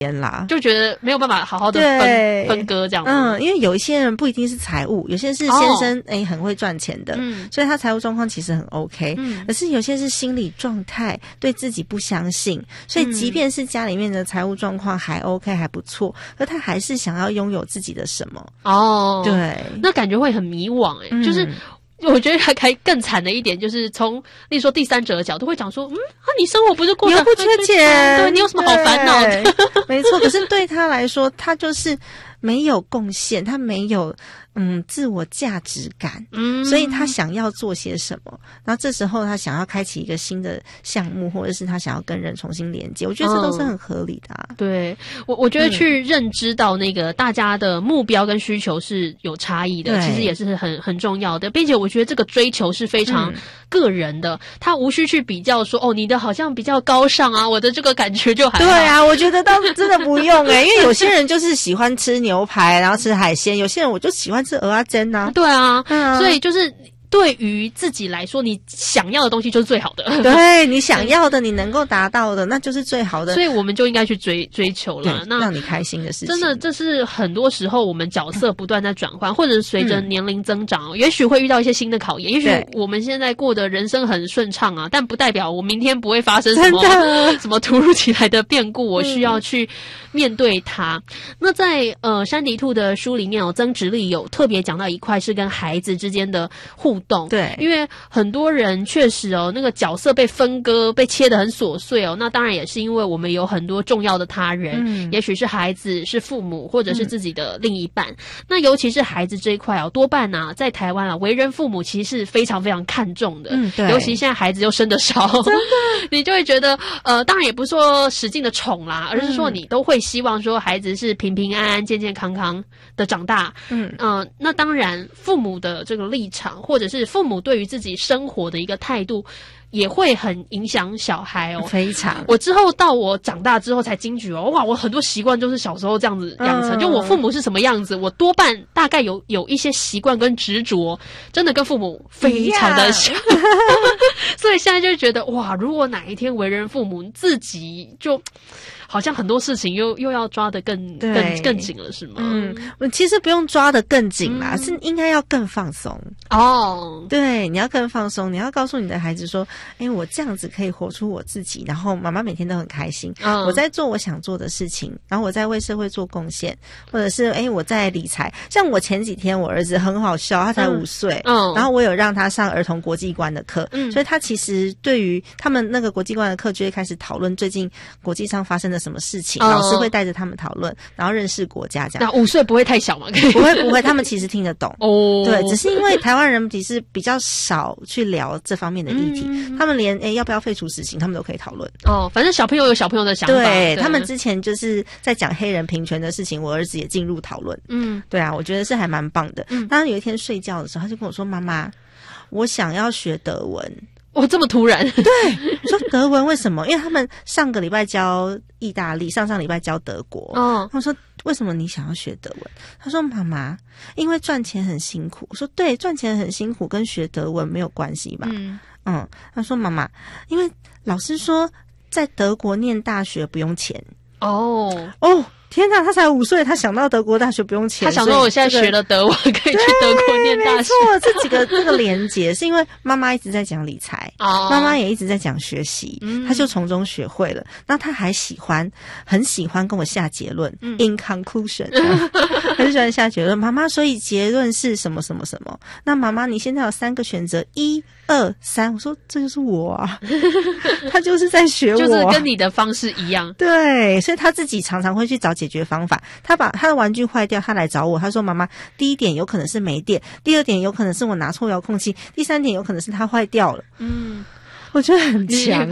啦， 就觉得没有办法好好的分割这样子。 因为有一些人不一定是财务，有些人是先生很会赚钱的，所以他财务状况其实很 OK，可是有些是心理状态对自己不相信，所以即便是家里面的财务状况还 OK 还不错，可他还是想要拥有自己的什么。对， 那感觉会很迷惘就是我觉得还更惨的一点，就是从例如说第三者的角度会讲说，你生活不是过得你又不缺钱， 对，你有什么好烦恼的？ 没错，可是对他来说，他就是没有贡献，他没有自我价值感，所以他想要做些什么，然后这时候他想要开启一个新的项目，或者是他想要跟人重新连接，我觉得这都是很合理的对，我觉得去认知到那个大家的目标跟需求是有差异的，其实也是很重要的，并且我觉得这个追求是非常个人的，他无需去比较说你的好像比较高尚啊，我的这个感觉就还好。 对啊，我觉得倒是真的不用因为有些人就是喜欢吃牛排，然后吃海鲜，有些人我就喜欢吃蚵仔煎啊。 对啊，所以就是对于自己来说，你想要的东西就是最好的。 对，你想要的，你能够达到的，那就是最好的。 所以我们就应该去追求了。那让你开心的事情。 真的，这是很多时候我们角色不断在转换，或者是随着年龄增长，也许会遇到一些新的考验。也许我们现在过的人生很顺畅啊，但不代表我明天不会发生什么突如其来的变故，我需要去面对它。那在山迪兔的书里面曾直立有特别讲到一块是跟孩子之间的互动。 对， 因为很多人确实那个角色被分割被切得很琐碎那当然也是因为我们有很多重要的他人，也许是孩子，是父母，或者是自己的另一半。那尤其是孩子这一块多半在台湾为人父母其实是非常非常看重的。 对， 尤其现在孩子又生得少，真的你就会觉得当然也不是说使劲的宠啦，而是说你都会希望说孩子是平平安安健健康康的长大。那当然父母的这个立场，或者是父母对于自己生活的一个态度也会很影响小孩非常。 我之后到我长大之后才惊觉哇，我很多习惯就是小时候这样子养成，就我父母是什么样子，我多半大概有一些习惯跟执着真的跟父母非常的像所以现在就觉得哇，如果哪一天为人父母，自己就好像很多事情又要抓得更紧了，是吗？ 其实不用抓得更紧啦，是应该要更放松。对，你要更放松，你要告诉你的孩子说，我这样子可以活出我自己，然后妈妈每天都很开心，我在做我想做的事情，然后我在为社会做贡献，或者是我在理财。像我前几天我儿子很好笑，他才5岁，然后我有让他上儿童国际观的课，所以他其实对于他们那个国际观的课就会开始讨论最近国际上发生的什么事情，老师会带着他们讨论，然后认识国家这样。 那5岁不会太小吗？ 不会，他们其实听得懂。对，只是因为台湾人其实比较少去聊这方面的议题，他们连要不要废除死刑他们都可以讨论。 反正小朋友有小朋友的想法。 对，他们之前就是在讲黑人平权的事情，我儿子也进入讨论。对啊，我觉得是还蛮棒的。当有一天睡觉的时候，他就跟我说：“妈妈，我想要学德文。” 这么突然？ 对，我说德文为什么？因为他们上个礼拜教意大利，上礼拜教德国。他说为什么你想要学德文？他说妈妈，因为赚钱很辛苦。我说对，赚钱很辛苦跟学德文没有关系吧？他说妈妈，因为老师说在德国念大学不用钱。天哪，他才5岁，他想到德国大学不用钱， 他想说我现在学了德文可以去德国念大学。 没错，这个连结是因为妈妈一直在讲理财，妈妈也一直在讲学习，他就从中学会了。那他还很喜欢跟我下结论，in conclusion， 很喜欢下结论。妈妈，所以结论是什么什么什么？那妈妈，你现在有3个选择，1、2、3。我说这就是我啊，他就是在学我， 就是跟你的方式一样。 对，所以他自己常常会去找解决方法。他把他的玩具坏掉，他来找我，他说妈妈，第一点有可能是没电，第二点有可能是我拿错遥控器，第三点有可能是他坏掉了。我觉得很强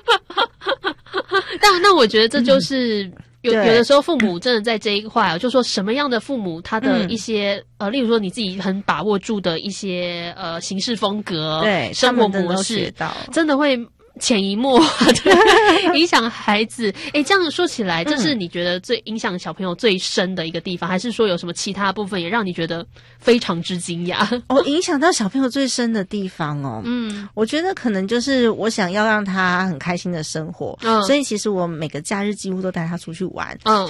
但我觉得这就是有的时候父母真的在这一块就说什么样的父母他的一些例如说你自己很把握住的一些行事风格， 对， 生活模式，真的会潜移默化的影响孩子。这样说起来，这是你觉得最影响小朋友最深的一个地方，还是说有什么其他部分也让你觉得非常之惊讶？ 影响到小朋友最深的地方我觉得可能就是我想要让他很开心的生活，所以其实我每个假日几乎都带他出去玩，